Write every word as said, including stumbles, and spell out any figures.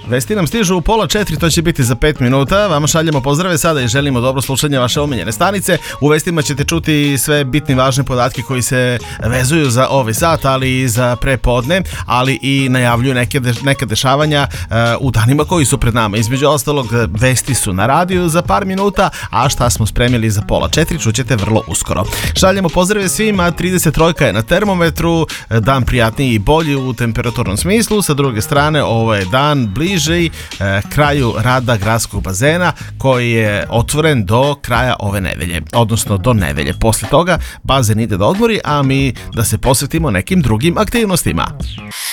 Vesti nam stižu u pola četiri, to će biti za pet minuta. Vama šaljemo pozdrave sada i želimo dobro slušanje vaše omiljene stanice. U vestima ćete čuti sve bitne važne podatke koji se vezuju za ovaj sat, ali i za prepodne, ali i najavljuju neke, de, neka dešavanja uh, u danima koji su pred nama. Između ostalog, vesti su na radiju za par minuta, a šta smo spremili za pola četiri čućete vrlo uskoro. Šaljemo pozdrave svima, trideset tri je na termometru, dan prijatniji i bolji u temperaturnom smislu. Sa druge strane, ovo je dan bliži eh, kraju rada gradskog bazena koji je otvoren do kraja ove nedelje, odnosno do nedelje. Posle toga bazen ide da odmori, a mi da se posvetimo nekim drugim aktivnostima.